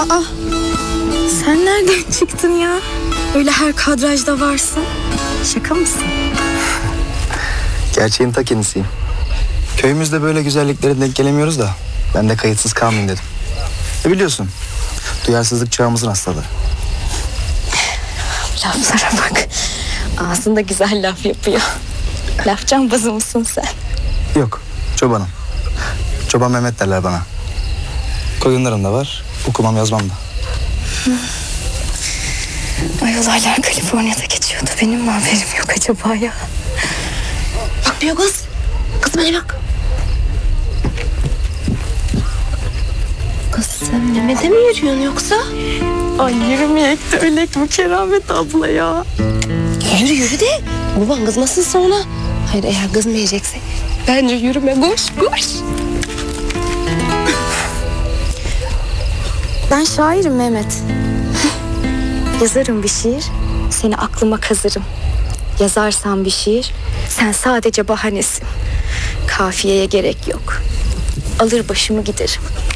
Aa, sen nereden çıktın ya? Öyle her kadrajda varsın. Şaka mısın? Gerçeğin ta kendisiyim. Köyümüzde böyle güzelliklere denk gelemiyoruz da ben de kayıtsız kalmayayım dedim. Biliyorsun, duyarsızlık çağımızın hastalığı. Laflara bak. Ağzında güzel laf yapıyor. Laf cambazı mısın sen? Yok, çobanım. Çoban Mehmet derler bana. Koyunlarım da var, okumam yazmam da. Ay, olaylar Kaliforniya'da geçiyordu. Benim mi haberim yok acaba ya? Bakmıyor kız. Kız bana bak. Kız sen Mehmet'e mi yürüyorsun yoksa? Ay, yürümeyek de ölek mi Keramet abla ya? Yürü yürü de baban kızmasın sonra. Hayır, eğer kızmayacaksa bence yürüme, koş koş. Ben şairim Mehmet. Yazarım bir şiir, seni aklıma kazırım. Yazarsam bir şiir, sen sadece bahanesin. Kafiyeye gerek yok. Alır başımı giderim.